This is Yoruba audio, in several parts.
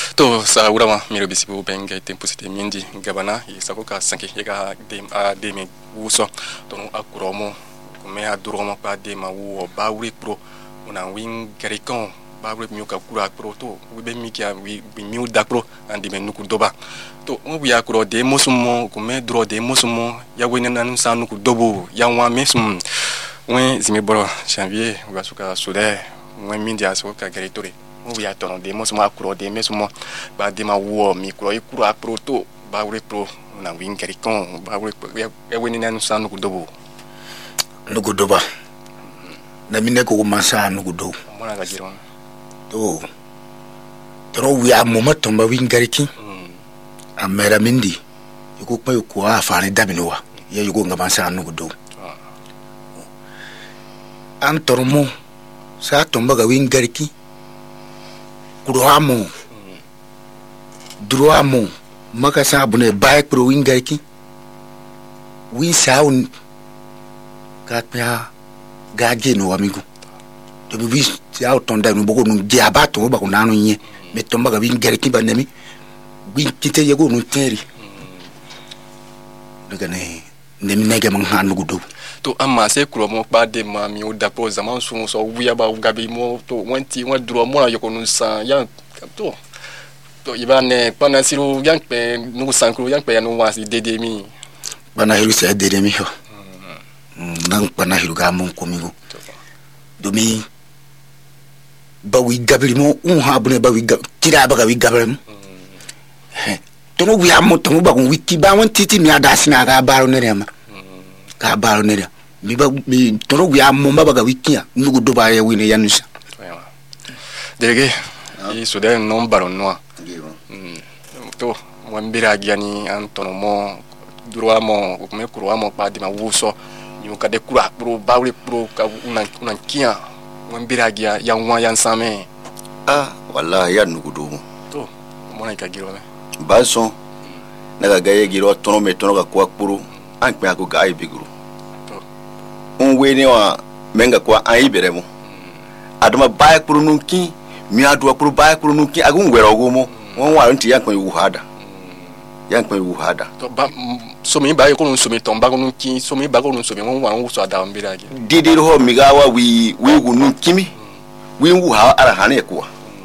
To sa urama miro bisibu benga tempo site mindi gabana isako ka sanke yega de me wuso to no akuromo me aduromo pa de ma wo ba wuri pro una win garikon ba wuri mi ka kura pro to we be mi kia we mi da pro andi me nuku doba to on wi akuro de mosumo ko me dro de mosumo ya we nan san nuku dobo ya wa mesum we zimi boro janvier wa suka sole we mindi aso ka garitore we ya tono de mosumo akuro de mesumo ba de ma wo mi kuro ikura pro to ba wuri pro una win garikon ba wuri ya we nan san nuku dobo nugudoba na mine ko masa nugudo mona ga jiron to tro wi amoma tomba wingariki amera mindi yuko pa yuko afani dabinowa ya yuko ngamasa nugudo antormo sa tomba ga wingariki kuroamo droamo maka sa bune bay pro wingariki wi saun kakpia gage no amigo to bi ya otonda no bogo no dia bato ba ko nanu nye me tomba ga bin gerki banemi bin kite yego no teri daga ne nemi nege man hanu gudo to amma se kuro mo pa de ma mi o da po zaman so so wiya ba gabi mo to wanti wan duro mo na yoko no san ya to ibane pana siru yang pe no sankro yang pe ya no wasi dede mi bana hiru se dede mi ho nang pana hiruga mon komigo domi bawi gabri mo habune bawi tira baga wi gabrem tono wi amo tono ba wiki ba won titi mi adasina ga baro nerema ka baro nere mi ba mi tono wi amo baga wiki ya nugo do ba ya wi ne yanusa dege i sude non baron no to wambira giani antono mo duramo me kuruamo pa di ma wuso ñu ka de kura pro bawri pro ka una kia wambira gia ya nwa ya nsame wallahi ya nugudo to mona ka giro me baso naga gaye giro tono me tono ka kwa pro an pe ko gaay bigro to on weni wa menga kwa an ibere mo adama baay pro nunki mi adu pro baay pro nunki agun wero go mo won wa nti yan ko wuhada to ba so mi ba ko no so mi tomba ko no ki so mi ba ko no so mi won wa so ada mbira gi didi ho mi ga wa wi gu nu kimi wi wu ha ara hane ko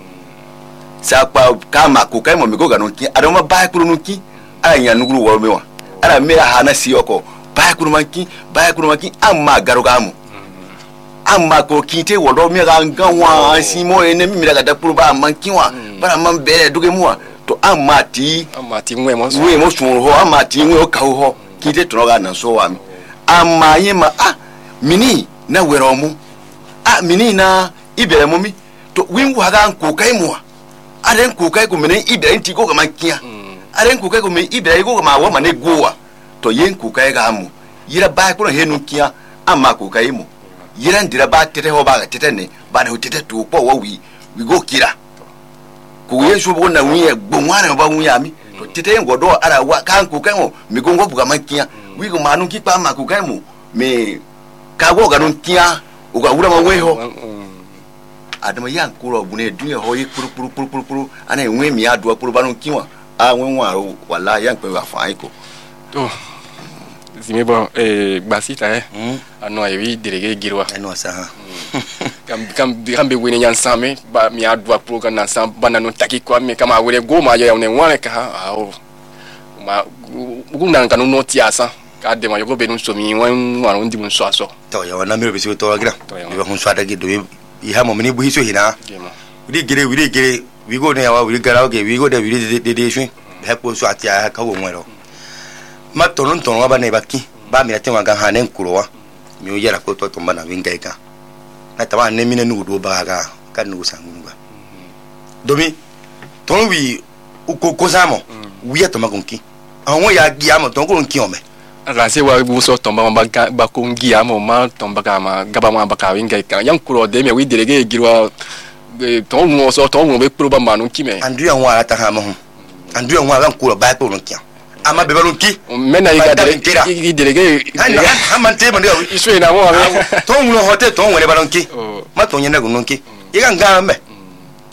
sa pa kama ko kai mo mi go ga no ki ada ma ba ko no ki ara nya nuguru wo mi wa ara me ha na si oko ba ko no ki amma garo ga mu amma ko ki te wo do mi ga ngan wa si mo ene mi daga da pro ba man ki wa bara man bere duge mu wa to amati ngwe mo so ho amati ngwe o ka ho kite to ga na so wa mi amaye ma mini na wero mu mini na ibere mu mi to wingu haga nko kai mu aren ko kai ko mene ibere nti ko ga makia aren ko kai ko me ibere ko ga ma wa mane gowa to yen ko kai ga mu yira ba ko he nu kia amma ko kai mu yira ndira ba tete ho ba tete ne ba ne ho tete to po wa wi go kira ko yesu bo na wiye gbonware ba wiya mi to tete ngodo ara wa kan ku kan o mi gongo buga makia wi go manu ki pa ma ku kan mu me ka go ga nun kia o ga wura ma we ho adama yan ku ro bu ne dunya ho yi puru ana enwe mi adu puru ba nun kiwa wenwa wala yan pe wa fa iko to zime bon basita ano ayi delege girwa eno sa kam be wini yan same ba mi adwa pro kana sam bana no taki kwa mi kama wele go ma ya ne wane ka ma guna kanu no tiasa ka de ma yogo be no so mi wan wan ndi mun so aso to ya wana mi be si to gra bi hun so adage do yi ha mo mi bu hiso hina we gere we go ne ya wa we gara oge we go de we de shwe he ko so atia ka wo nwero ma tonon tonon ba ne baki ba mi ate wa ga hanen kurowa mi o yara ko to to bana winga ka na taba ne mine nu do ba ga kan nu sangunga domi ton wi ko samo wi ya to magonki awon ya gi amo ton ko nki ome ala se wa bu so tomba ba ko ngi amo ma tomba ga ma gaba ma ba ka winga ka yan kuro de me wi delege girwa ton mo so ton mo be pro ba manu ki me andu yan wa ta ha mo andu yan wa gan kuro ba ko nki ama be balon ki mena yi delege amante mo de isu na mo ton no hotel ton wele balon ki ma ton yena gunun ki yiga ngamba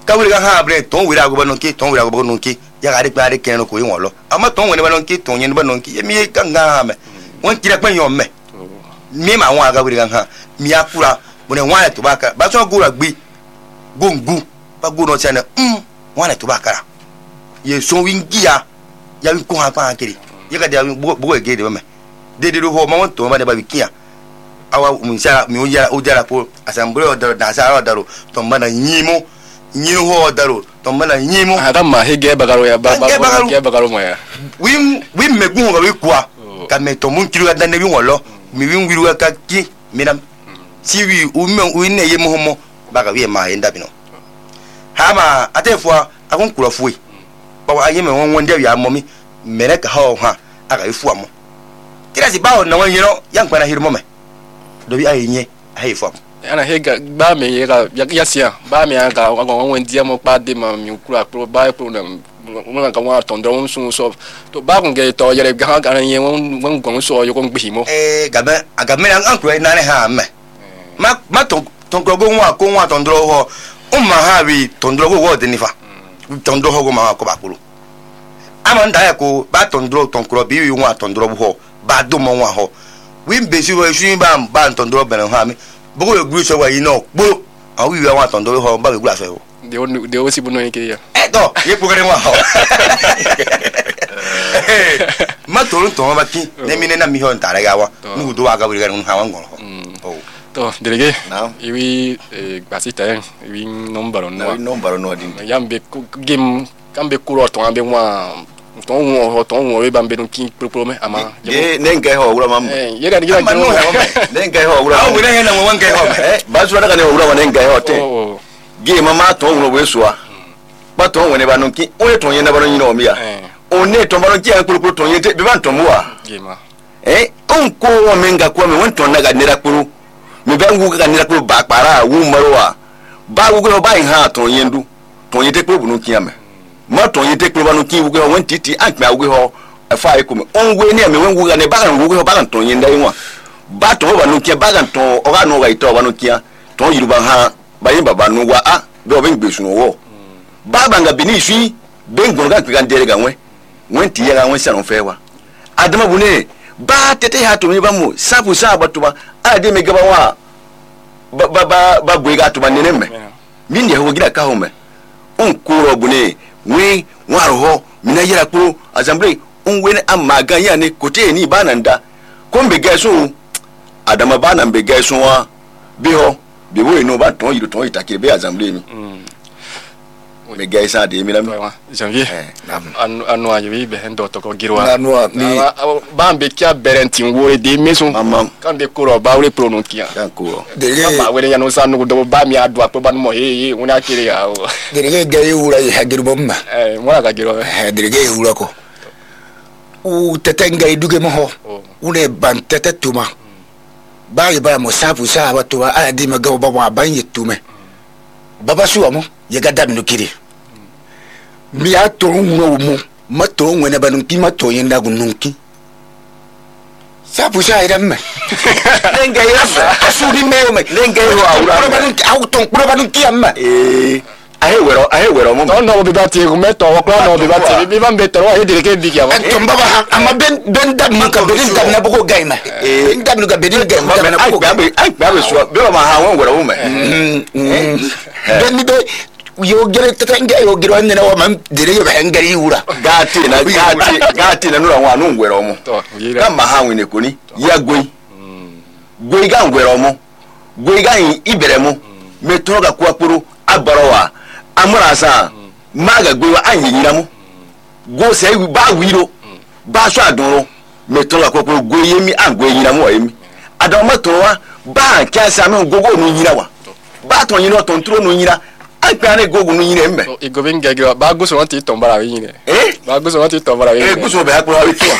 ka wuri ga ha bre ton wuri ago banonki ton wuri ago banonki ya ga de pa de ken ko yin wo lo ama ton woni banonki ton yin banonki mi ka nga me won kira pe yon me mi ma won aga wuri ga ha mi akura bo ne wan to ba ka ba so go ra gbe gongu ba go no chane wan to ba kara ye so wingia ya wi ko ha pa kiri ye ka de bo ge de me de ho ma won to ma de ba bikia awa umusha mi ujara ko asambule odaro na sara odaro to mana nyimo ho odaro to mana nyimo ada ma hege bagaro ya ge bagaro mo ya wim megun ga wi kwa ka me to mun kiru ga nebi wolo mi wim wiru ka ki minam si wi u ne ye mo mo baga wi ma enda bino ha ma atefua akon kurofui ba wa yeme won de ya momi mere ka ha aga ifu amo tira si bawo na won yiro yan kwa na hirmo me do bi ayenye ayi fam ana hega ba me ya sia ba me aga won dia mo pa de ma mi kura pro ba pro na mo ka wa ton do sun so to ba kun ge to yere ga ga yen won gon so yo kon gbi mo aga me an kura na ne ha me ma ton ko go wa ton do ho ma ha bi ton do go wo de nifa ton do ho go ma ko ba kulu ama nda ya ko ba ton do ton kuro bi wi wa ton do ho ba do mo wa ho win be si wo shi ba tondoro bere ha mi bogo e guru so wa yi no gbo awi wi wa tondoro ho ba be gura so de o si bu no nke ya do ye pogere wa ho ma toro to ma ki ne mi ne na mi ho ntare ga wa nu do wa ga wi ga nu ha wa ngoro ho to delege iwi basita iwi number no din yambe game kambe kuro to ambe wa ton wo ba mbe no kin pro me ama ye nenga ho wura mam ye ga diga no nenga ho wura awu ne na mo wanga ho ba so daga ne wura wa nenga ho te ge mama ton wo we soa ba ton wo ne ba no kin o ne ton ye na ba no yin o mi ya o ne ton ba no kin pro ton ye te be ban ton wa ge ma on ko wo menga ko me won ton na ga ne ra pro mi ba ngu ga ne ra pro ba para wu marwa ba wu go ba in ha ton ye ndu ton ye te pro bu no kin ame maton yete kuro banu ki wugo won titi akpa wugo ho afa iko me onwe ni ame won wugo ne bagan wugo ho bagan ton yenda yinwa ba to banu ki bagan ton o ga no ga ito banu ki ton yiruba ha ba yin baba no wa be oben gbesu no wo baba nga bini fi ben gon ga kan dere ga wen ti ya ga wen sanon fe wa adama bune ba tete ha to mi ba mu sabu sa ba to ba ade me ga ba wa ba gwe ga to ba ne me min de ho gida ka ho me on kuro bune we waro ho mina yira kuro assembly onwe ne amaga ya ne kote ni bananda ko mbe gaso adama bana mbe gaso wa bi ho bi wo no ba ton yiru ton itakire be assembly ni me gaisa de mi lam janvier anu ayi be hendo to ko girwa anu ni ba mbe kya berentin wo de meso kan de kuro ba we pro no kia kan ko de ba we ya no sanu do ba mi adu apo ba no he wona kire ya o de ge yura ya girbo ma mo ga girwa de ge yura ko u tetenga iduge mo ho une ban tetetuma ba yi ba mo safu sa ba to a di ma ga ba ba ban yetume baba suwa mo ye ga dab no kire mi a to nwo mo ma to nwene ba nunki ma to yenda gununki safu sa ira me lenga yasa asuri me lenga yo awura ba nunki auton kuro ba nunki amma ahe wero mo no be ba ti ko meto wo kla no be ba ti bi ban beto wa hede ke bigi ya to baba amma ben dab mu ka bedin dab na bugo gaima dab nu ka bedin gaima na bugo ai ba so be ma ha won wero mo ben ni be yo gere tetanga yo gero ne na wa man dire yo hangari wura gati na nura wa nu wero mo ka ma ha won ne koni ya goi ga wero mo goi ga ibere mo metro ga ku apuru abarawa amurasa maga gbewa anyira mu go se ba wiro ba so adoro metola kokoro go yemi agbo yira mu oyemi adama to wa ba kya sa me gogo no yira wa ba to yira to ntro no yira akpare gogo no yira mbe igobe ngege ba go so wanti tombara wi yire ba go so wanti tombara wi go so be akura wi tiwa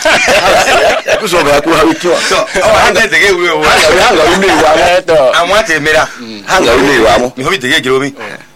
go so be akura wi tiwa so hanga tege wi o hanga wi me wa to amwate mera hanga wi me wa mo mi hobi tege gero mi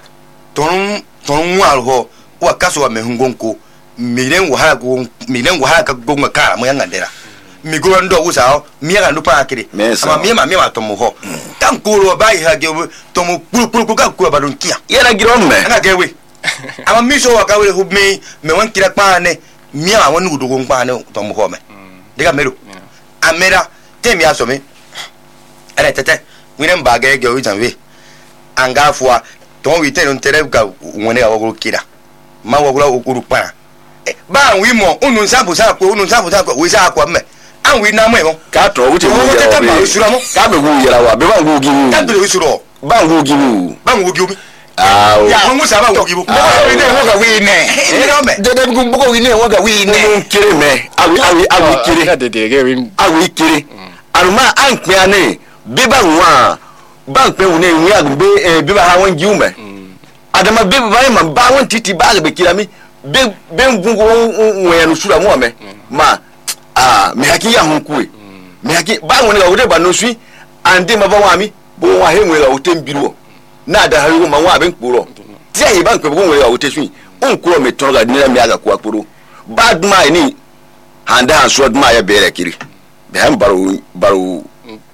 ton walho wa kaso wa mehungonko milen wahala ka gonga kara mo yanga dera mi go ndo usa mi ga ndo pa kiri ama mi ma to mo ho kan ko ro ba ha ge to mo kuru ka ko ba don kia yera giro me na ge we ama mi so wa ka we hu me wan kira pa ne mi ma won gudu go pa ne to mo ho me de ga mero amera te mi aso me ara tete winen ba ge wi janwe anga fua ton wi te non tere ga woni ga wo kira ma wo go uru pa ba wi mo unu sabu sa ko wi sa ko me an wi na mo e mo ka to wuti mu ya ka be wu yera wa be ba wu gi wu ka be wi suro ba wu gi wu mi ya mo sa ba wu gi wu wi ne wo ga wi ne de de gu bugo wi ne wo ga wi ne kire me awi kire ka de ge wi awi kire aruma an pe ane be ba nwa ba pe wu ne wi agbe be ba ha won gi wu me adama be ba ma ba won titi ba be kira mi be ngungu won no sura mo me ma me haki ya hunkuwe me haki ba woni ga wode ba no sui ande ma ba wa mi bo wa he woni ga wote mbiru na da hawo ma wa ben kporo ti ayi ba nkwe bo woni ga wote sui on kuro me ton ga nira mi aga kwa kporo bad man ni handa han so dma ya bere kiri be han baro baro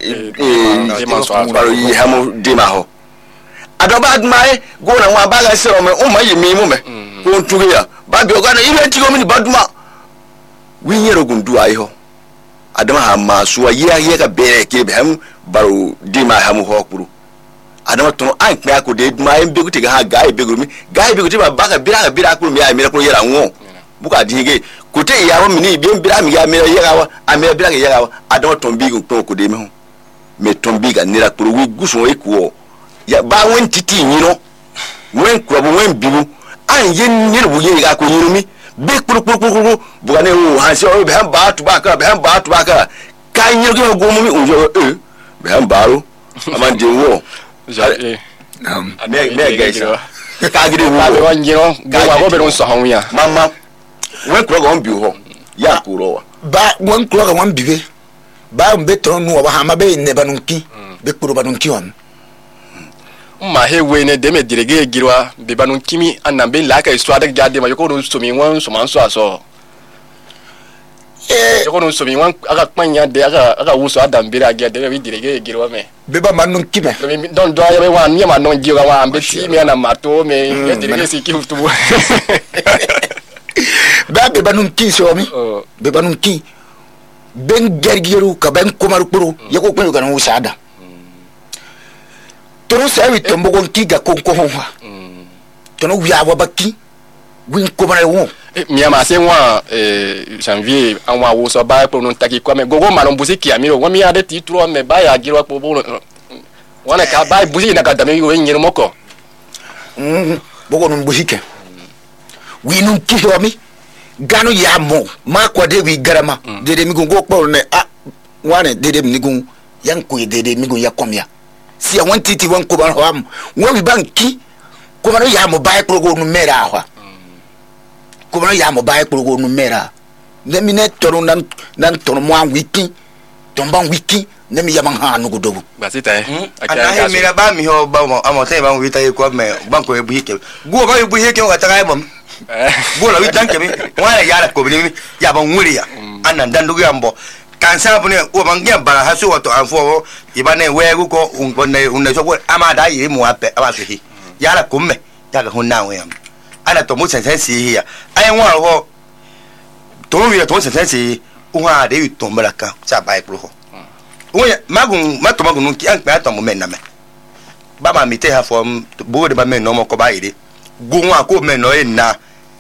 yi hamo de ma ho ado bad man go na wa ba ga se o me o ma yi mi mu me ko ntuge ya ba bi o ga na ile ti go mi bad man winyero gundu ayo adama ha masuwa ye ga bere ke be ham baro di ma ham ho kuru adama to an pe akode ma en be guti ga ga e be guru mi ga e be guti ba ga bira kuru mi ya mi ko yera nwo buka dinge kote ya wo mi ni bi bira mi ya mi yera wa amira bira ga yera wa adama to bi gun to ko de mi ho me to bi ga nira kuru wi guso e kuo ya ba won titi nyino wen kuro bo wen bibu an yen nyir bu ye ga ko nyiro mi be kuru bugane o hansi o be han ba tu ba ka ka nyi go mo mi o be han baro amande wo me gaisa ka gide wo ba won jiro go wa go be no so hon ya mama wen kuro go bi ho ya kuro wa ba wen kuro go wan bibe ba mbe to nu wa ha ma be ne banunki be kuro banunki on ma he we ne de me direge girwa be banu kimi anambe la ka iso adak jade ma yoko no so mi won so man so aso yoko no so mi won aga panya de aga wuso adambe ra ge de be direge girwa me be ba manu kimi don do ya be wan ni ma non girwa wa ambe ti me na mato me direge si ki futu ba be banu kimi so mi be banu kimi ben gergiru ka ben kumaru kuru yoko kwen ga no usada toro sawi tombo gon kiga konko honwa tono wiya wa baki win ko bare won mi ama se wa janvier anwa wo so ba po non taki kwa me gogo malon busi ki amiro wa mi ade ti tro me ba ya girwa po bo wana ka ba busi na ka dame yo nyiro moko bogo non busi ke winu ki homi ganu ya mo ma kwa de wi garama de mi gongo po ne wane de mi gon yan ko de mi gon ya komya si a wan titi wan ko ban hoam won wi banki ko ban ya mo bai pro go no mera ha ko ban ya mo bai pro go no mera ne mi ne toro nan toro mo an wiki ton ban wiki ne mi ya ban ha no go dobu ba sita aka mera ba mi ho ba mo amo te ban wi ta ko me ban ko e bu hike go ba bu hike o ta ga bom go la wi tan ke mi wa ya la ko bi mi ya ban wuri ya anan dan du ya mbo kansa bune o bangia bara haso wato anfo ibane wegu ko unne so amada yi mu ape abaso yala kumme yaga hunna we am ana to mu sensensi ya ai nwa ho to wi to sensensi uha de wi to mraka sa bai pro ho uya magun magun ki an pa to mo men na me baba mi te ha fo bo de ba men no mo ko ba ire gunwa ko men no na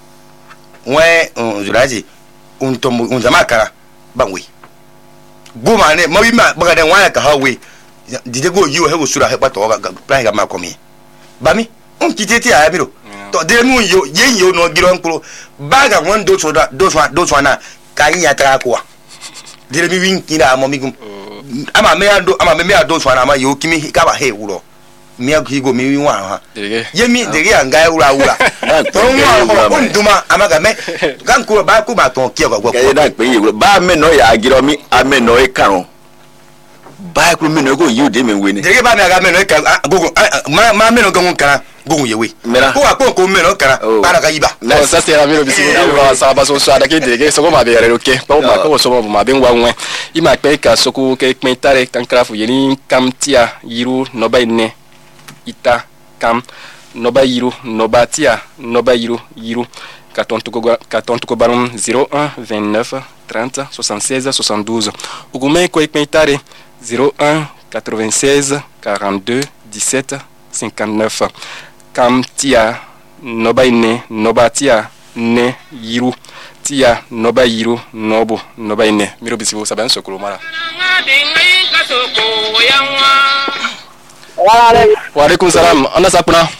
we zuraji un zamakara banwi goma ne mo wi ma baga den wa ka hawe dide go yi o he go sura he pato ga plan ga ma komi ba mi on kiteti a biro to de nu yo ye yo no giro nkuro baga won do so na ka yin ya tra ko dire mi win kina mo mi gum ama me ado so na ma yo kimi ka ba he wuro mi agigo mi win wa ha ye mi de ya nga wura to mo on duma ama ga me gan ko ba ko ba ton ki ga gwo ke da pe ye ba me no ya giro mi ame no e karun ba ko mi no go yi de me we ni de ba me ga me no e ka gogo ma me no ga won kan gongu yewe Mera. ko akon ko meno kara Oh. para ka yiba Non, ça c'est Ramiro Bisibu ba sa ba so so ada ke de so ko ma be yare roke pa ma ko so ma be ngwa ngwe I ma pe ka so ko ke kmentare kan krafu yeni kamtia yiru no ba ine ita kam no ba yiru no ba tia no ba yiru carton tuko baron 01 29 30 76 72 ugume ko kmentare 01 96 42 17 59 kam tia noba ine noba tia ne yiru tia noba yiru nobu noba ine Miro Bisibu saban sokolo mara wa alaikum salam ana sapuna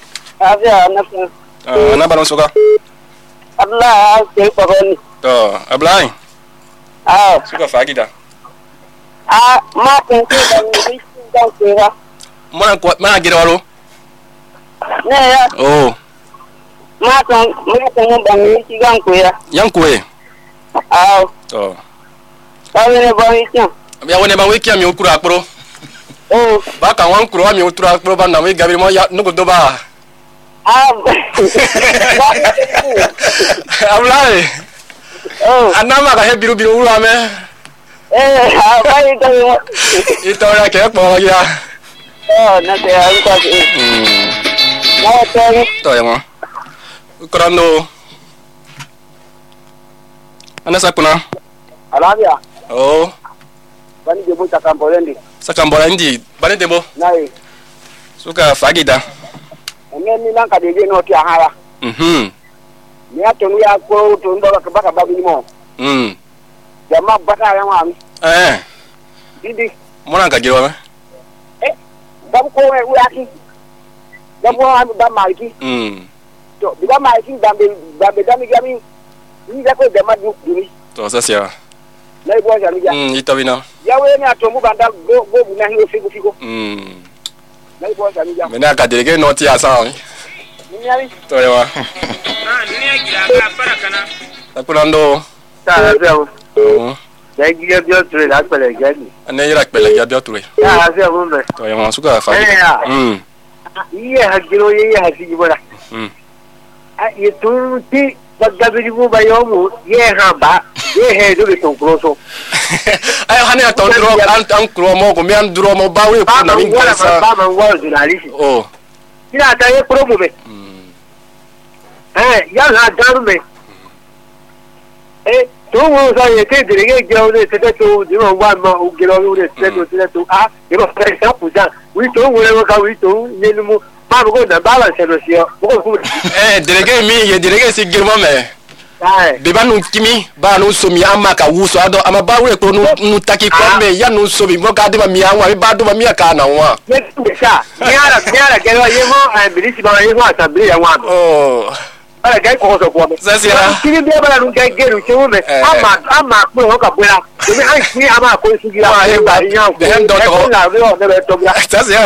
ana baron soka Allah ke pagoni to ablai suka fagida ma kan ke da ni da ke ba mana gira walo ne ya oh ma kan ba ni ki gan ko ya yankwe to ta ne ba ni ti ya woni ba wiki ami okuru akporo ba kan wan kuro ami okuru akporo ba na we gabi mo ya nugo do ba ablai anama ka he biru ula me ba ni ta mo itora ke po ya na te an ko na te to ya mo Korando ana sakuna alabia oh bani je buta kampolendi sakambora ndi bane dembo nai suka fagida ni nan ka de no ti ahara ni atonu ya ko to ndo ka ba ni mo jama bata ya ma didi mona ka jiro ba ko we uyaki da bo ba mariki to biga mariki dambe dami gami ni da ko de madu duri to sasia na ibo ja mi ja itawina ya we ni atomu banda go bu na hiyo figo na ibo ja mi ja mena ka delege noti asa ni yari to yawa ni gira ka para kana sakulando ta ra oh ya gira bio ture la pele gani ane ira pele ya bioture ya ra mo me to yawa suka fagida iye hagiro ye hasi bora ye tu ti bagabiri bu bayomu ye hamba ye he do to kroso ay hane atondro an kro mo ko mi an duro mo bawe ko na min kansa ba man wa journalist oh ina ta ye promo me ya na daru me to wo sa ye te direge gyo ne te to di mo wa ma o gelo wo ne te to ye ba fa sa puja wi to wo le ka wi to ye nu mo ba ko na ba la se no si o ko delege mi ye delege si girmo me be ba nu kimi ba nu so mi ama ka wuso ado ama ba we ko nu taki ko me ya nu so mi mo ka de ba mi anwa ba do ba mi aka na wa ye sa ni ara gelo ye mo bi si ba ye mo assembly ya wa oh ala ga ko so ko me sasia kiri be ba nu ga geru che wo me ama pe o ka bula mi an ki ama ko su gira wa he ba ya de hen do to la ro ne be to bia sasia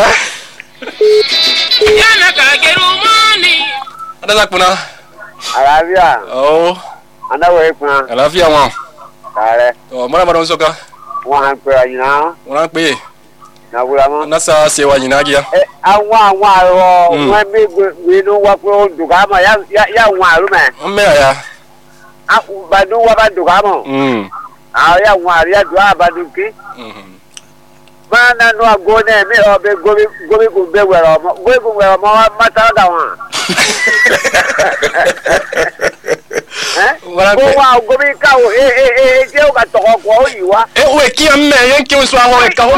yana ka geru mani ada sakuna arabia oh anda we kuna alafia wa kare to mara maron soka wa han pe ayina wona pe na bula mo na sa se wa nyina gia awa ro we mi no wa ko duga ma ya wa ru me me ya ba du wa ba duga mo ya wa ya du ba du ki mana no ago ne me o be gobi ku be wero mo ma ta da wa ko wa gobi ka o je o ka to ko yi wa we ki amme yen ki so ahore ka ho